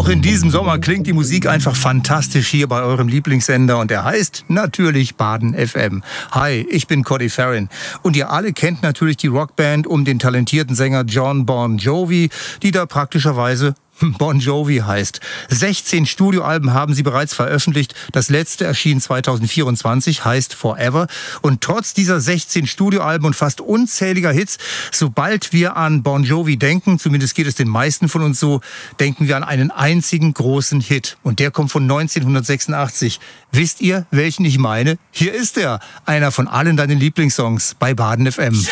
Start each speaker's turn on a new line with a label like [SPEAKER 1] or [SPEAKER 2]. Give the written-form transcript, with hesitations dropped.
[SPEAKER 1] Auch in diesem Sommer klingt die Musik einfach fantastisch hier bei eurem Lieblingssender und der heißt natürlich Baden FM. Hi, ich bin Cody Farrin und ihr alle kennt natürlich die Rockband um den talentierten Sänger Jon Bon Jovi, die da praktischerweise Bon Jovi heißt. 16 Studioalben haben sie bereits veröffentlicht. Das letzte erschien 2024, heißt Forever. Und trotz dieser 16 Studioalben und fast unzähliger Hits, sobald wir an Bon Jovi denken, zumindest geht es den meisten von uns so, denken wir an einen einzigen großen Hit. Und der kommt von 1986. Wisst ihr, welchen ich meine? Hier ist er, einer von allen deinen Lieblingssongs bei Baden FM.